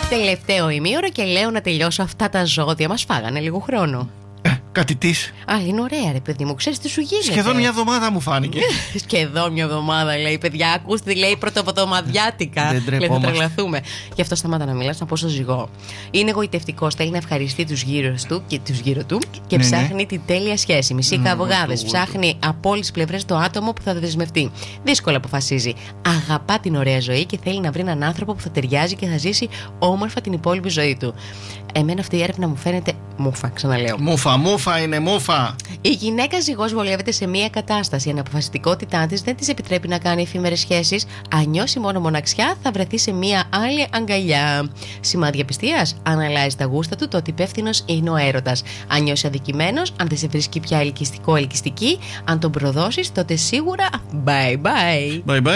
Τελευταίο ημίωρο και λέω να τελειώσω αυτά τα ζώδια. Μας φάγανε λίγο χρόνο. Κάτι της. Α, είναι ωραία, ρε παιδί μου, ξέρεις τι σου γίνεται. Σχεδόν μια εβδομάδα μου φάνηκε. Σχεδόν μια εβδομάδα, λέει. Παιδιά, ακούστε, λέει πρωτοβδομαδιάτικα. Δεν τρεπόμαστε. Θα τρελαθούμε. Γι' αυτό σταμάτα να μιλάς, να πω στο ζυγό. Είναι εγωιτευτικός, θέλει να ευχαριστεί τους γύρω του και Ναι, ψάχνει την τέλεια σχέση. Μισή καβογάδες. Ψάχνει από όλες τις πλευρές το άτομο που θα δεσμευτεί. Δύσκολα αποφασίζει. Αγαπά την ωραία ζωή και θέλει να βρει έναν άνθρωπο που θα ταιριάζει και θα ζήσει όμορφα την υπόλοιπη ζωή του. Εμένα αυτή η έρευνα μου φαίνεται μούφα, ξαναλέω. Μούφα είναι μούφα. Η γυναίκα ζυγός βολεύεται σε μία κατάσταση. Η αναποφασιστικότητά της δεν της επιτρέπει να κάνει εφήμερες σχέσεις. Αν νιώσει μόνο μοναξιά, θα βρεθεί σε μία άλλη αγκαλιά. Σημάδια πιστείας. Αν αλλάζει τα γούστα του, τότε υπεύθυνος είναι ο έρωτας. Αν νιώσει αδικημένος, αν δεν σε βρίσκει πια ελκυστική, αν τον προδώσεις, τότε σίγουρα bye bye. Bye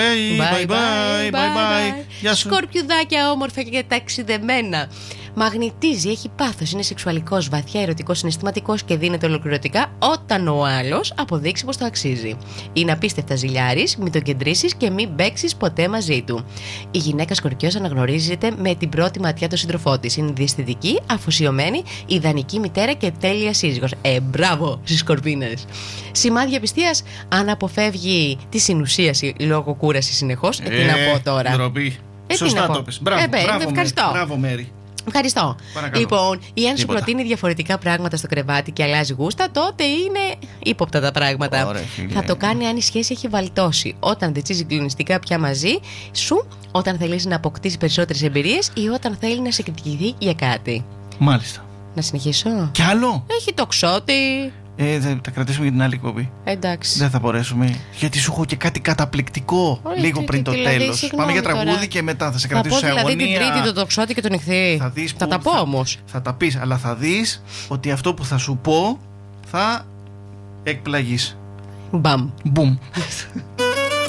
bye. Γεια σου. Σκορπιουδάκια όμορφα και ταξιδεμένα. Μαγνητίζει, έχει πάθος, είναι σεξουαλικός, βαθιά ερωτικός, συναισθηματικός και δίνεται ολοκληρωτικά όταν ο άλλος αποδείξει πως το αξίζει. Είναι απίστευτα ζηλιάρης, μην τον κεντρίσεις και μην παίξεις ποτέ μαζί του. Η γυναίκα Σκορπιός αναγνωρίζεται με την πρώτη ματιά τον σύντροφό της. Είναι διαισθητική, αφοσιωμένη, ιδανική μητέρα και τέλεια σύζυγος. Μπράβο στις Σκορπίνες. Σημάδια πιστείας, αν αποφεύγει τη συνουσίαση λόγω κούρασης συνεχώς. Τι να πω τώρα. Ντροπή. Σωστά το πες. Μπράβο, Μέρη. Ευχαριστώ. Παρακαλώ. Λοιπόν, ή αν σου Τίποτα. προτείνει διαφορετικά πράγματα στο κρεβάτι και αλλάζει γούστα, τότε είναι ύποπτα τα πράγματα. Ωραία, φίλε. Θα το κάνει αν η σχέση έχει βαλτώσει. Όταν δεν ζει συγκλονιστικά πια μαζί σου, όταν θέλει να αποκτήσει περισσότερες εμπειρίες ή όταν θέλει να σε κριτικηθεί για κάτι. Μάλιστα. Να συνεχίσω. Κι άλλο. Έχει το ξότι. Θα τα κρατήσουμε για την άλλη εκπομπή. Εντάξει. Δεν θα μπορέσουμε. Γιατί σου έχω και κάτι καταπληκτικό Ωραία, λίγο πριν το δηλαδή, τέλος. συγγνώμη Πάμε για τραγούδι τώρα. και μετά θα σε Θα κρατήσω πω σε δηλαδή αγωνία. την Τρίτη το τοξότη και τον ηχθή. Θα δεις Θα που τα πω όμως. Θα τα πεις, αλλά θα δεις ότι αυτό που θα σου πω θα εκπλαγείς. Μπαμ. Μπουμ.